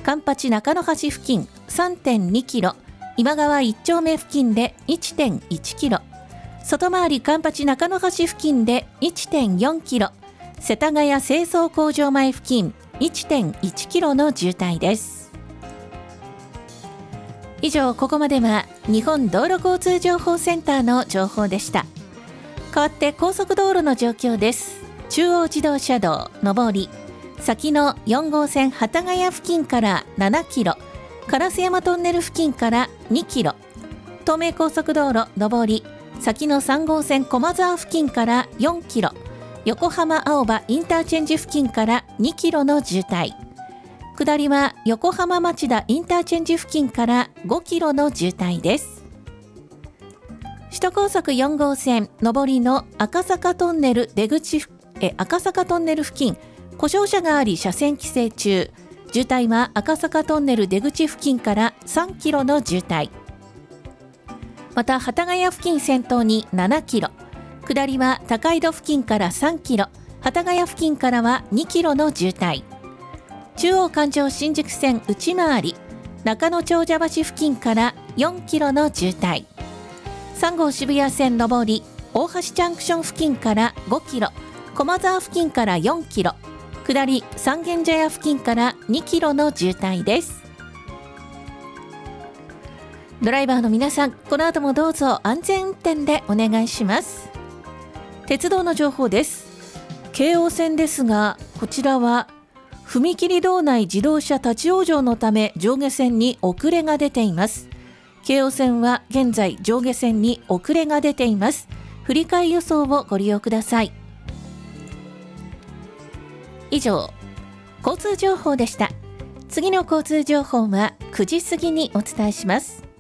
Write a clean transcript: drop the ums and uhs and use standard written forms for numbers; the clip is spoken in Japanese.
環八中野橋付近 3.2 キロ、今川1丁目付近で 1.1 キロ、外回り環八中野橋付近で 1.4 キロ、世田谷清掃工場前付近 1.1 キロの渋滞です。以上、ここまでは日本道路交通情報センターの情報でした。変わって高速道路の状況です。中央自動車道上り、先の4号線幡ヶ谷付近から7キロ、烏山トンネル付近から2キロ、東名高速道路上り、先の3号線駒沢付近から4キロ、横浜青葉インターチェンジ付近から2キロの渋滞、下りは横浜町田インターチェンジ付近から5キロの渋滞です。首都高速4号線上りの赤坂トンネル付近、故障車があり車線規制中、渋滞は赤坂トンネル出口付近から3キロの渋滞、また幡ヶ谷付近先頭に7キロ、下りは高井戸付近から3キロ、幡ヶ谷付近からは2キロの渋滞、中央環状新宿線内回り、中野長者橋付近から4キロの渋滞、3号渋谷線上り、大橋ジャンクション付近から5キロ、駒沢付近から4キロ、下り三軒茶屋付近から2キロの渋滞です。ドライバーの皆さん、この後もどうぞ安全運転でお願いします。鉄道の情報です。京王線ですが、こちらは踏切道内自動車立ち往生のため上下線に遅れが出ています。京王線は現在上下線に遅れが出ています。振り替え予想をご利用ください。以上、交通情報でした。次の交通情報は9時過ぎにお伝えします。